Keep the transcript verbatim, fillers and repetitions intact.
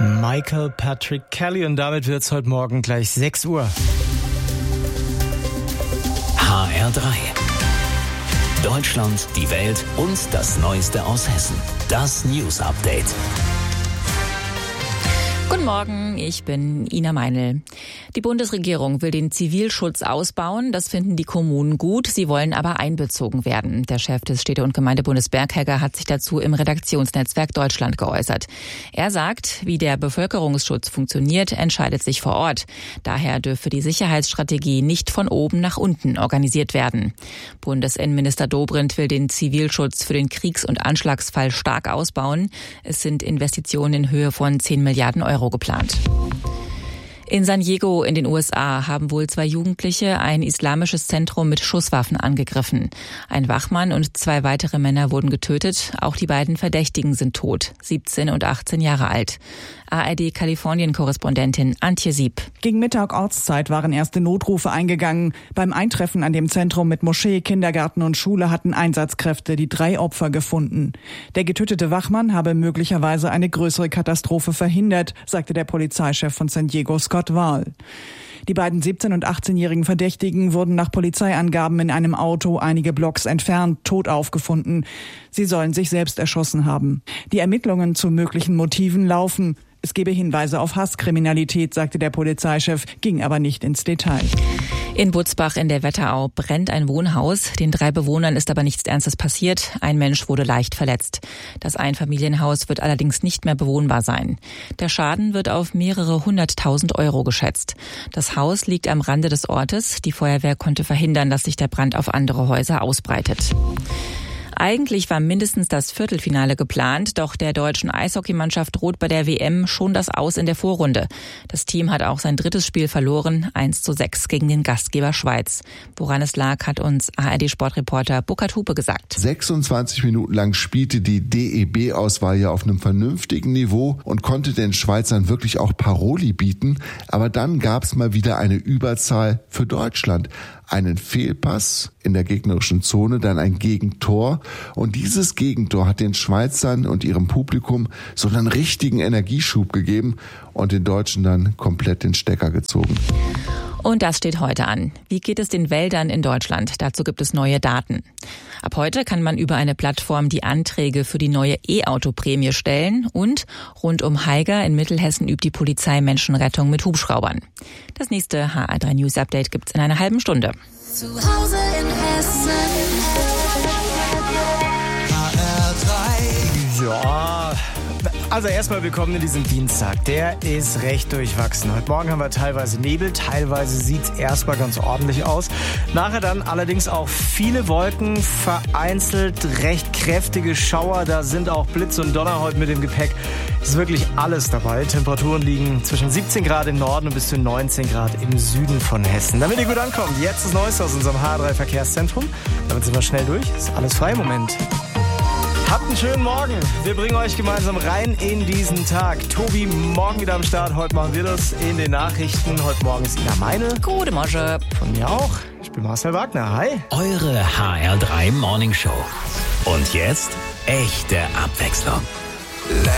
Michael Patrick Kelly und damit wird es heute Morgen gleich sechs Uhr. H R drei. Deutschland, die Welt und das Neueste aus Hessen. Das News Update. Guten Morgen, ich bin Ina Meinl. Die Bundesregierung will den Zivilschutz ausbauen. Das finden die Kommunen gut. Sie wollen aber einbezogen werden. Der Chef des Städte- und Gemeindebundes Berghegger hat sich dazu im Redaktionsnetzwerk Deutschland geäußert. Er sagt, wie der Bevölkerungsschutz funktioniert, entscheidet sich vor Ort. Daher dürfe die Sicherheitsstrategie nicht von oben nach unten organisiert werden. Bundesinnenminister Dobrindt will den Zivilschutz für den Kriegs- und Anschlagsfall stark ausbauen. Es sind Investitionen in Höhe von zehn Milliarden Euro geplant. In San Diego in den U S A haben wohl zwei Jugendliche ein islamisches Zentrum mit Schusswaffen angegriffen. Ein Wachmann und zwei weitere Männer wurden getötet. Auch die beiden Verdächtigen sind tot, siebzehn und achtzehn Jahre alt. A R D-Kalifornien-Korrespondentin Antje Sieb. Gegen Mittag Ortszeit waren erste Notrufe eingegangen. Beim Eintreffen an dem Zentrum mit Moschee, Kindergarten und Schule hatten Einsatzkräfte die drei Opfer gefunden. Der getötete Wachmann habe möglicherweise eine größere Katastrophe verhindert, sagte der Polizeichef von San Diego, Scott Wahl. Die beiden siebzehn- und achtzehnjährigen Verdächtigen wurden nach Polizeiangaben in einem Auto einige Blocks entfernt tot aufgefunden. Sie sollen sich selbst erschossen haben. Die Ermittlungen zu möglichen Motiven laufen. Es gebe Hinweise auf Hasskriminalität, sagte der Polizeichef, ging aber nicht ins Detail. In Butzbach in der Wetterau brennt ein Wohnhaus. Den drei Bewohnern ist aber nichts Ernstes passiert. Ein Mensch wurde leicht verletzt. Das Einfamilienhaus wird allerdings nicht mehr bewohnbar sein. Der Schaden wird auf mehrere hunderttausend Euro geschätzt. Das Haus liegt am Rande des Ortes. Die Feuerwehr konnte verhindern, dass sich der Brand auf andere Häuser ausbreitet. Eigentlich war mindestens das Viertelfinale geplant, doch der deutschen Eishockeymannschaft droht bei der W M schon das Aus in der Vorrunde. Das Team hat auch sein drittes Spiel verloren, eins zu sechs gegen den Gastgeber Schweiz. Woran es lag, hat uns A R D-Sportreporter Burkhard Hupe gesagt. sechsundzwanzig Minuten lang spielte die D E B-Auswahl ja auf einem vernünftigen Niveau und konnte den Schweizern wirklich auch Paroli bieten. Aber dann gab es mal wieder eine Überzahl für Deutschland. Einen Fehlpass in der gegnerischen Zone, dann ein Gegentor. Und dieses Gegentor hat den Schweizern und ihrem Publikum so einen richtigen Energieschub gegeben und den Deutschen dann komplett den Stecker gezogen. Und das steht heute an. Wie geht es den Wäldern in Deutschland? Dazu gibt es neue Daten. Ab heute kann man über eine Plattform die Anträge für die neue E-Auto-Prämie stellen. Und rund um Haiger in Mittelhessen übt die Polizei Menschenrettung mit Hubschraubern. Das nächste H R drei News Update gibt's in einer halben Stunde. Zu Hause in Hessen. H R drei. Ja, also erstmal willkommen in diesem Dienstag. Der ist recht durchwachsen. Heute Morgen haben wir teilweise Nebel, teilweise sieht es erstmal ganz ordentlich aus. Nachher dann allerdings auch viele Wolken, vereinzelt recht kräftige Schauer. Da sind auch Blitz und Donner heute mit dem Gepäck. Es ist wirklich alles dabei. Temperaturen liegen zwischen siebzehn Grad im Norden und bis zu neunzehn Grad im Süden von Hessen. Damit ihr gut ankommt, jetzt das Neueste aus unserem H R drei Verkehrszentrum. Damit sind wir schnell durch. Ist alles frei im Moment. Habt einen schönen Morgen. Wir bringen euch gemeinsam rein in diesen Tag. Tobi morgen wieder am Start. Heute machen wir das in den Nachrichten. Heute Morgen ist Ina Meinl. Gute Morgen. Von mir auch. Ich bin Marcel Wagner. Hi. Eure H R drei Morning Show. Und jetzt echte Abwechslung.